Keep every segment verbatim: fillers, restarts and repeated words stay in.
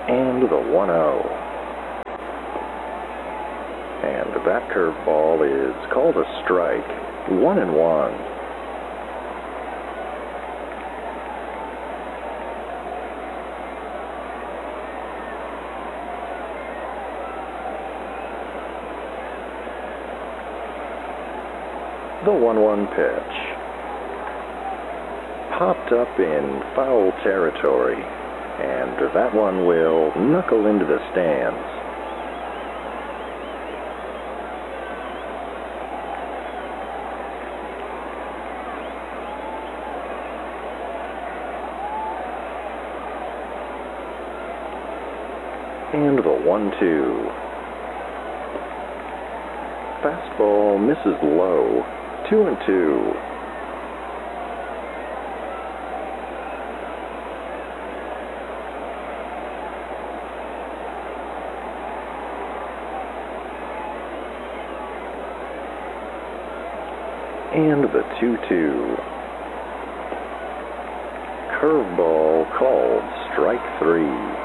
And the one oh. And that curveball is called a strike. One and one. The one one pitch. Popped up in foul territory, and that one will knuckle into the stands. And the one two. Fastball misses low. Two and two. And the two two. Curveball called strike three.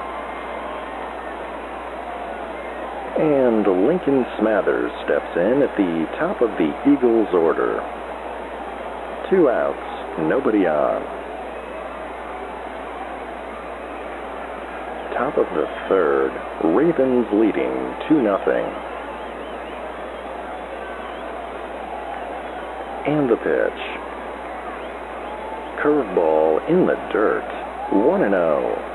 And Lincoln Smathers steps in at the top of the Eagles order. Two outs, nobody on. Top of the third, Ravens leading two nothing. And the pitch. Curveball in the dirt, one and oh.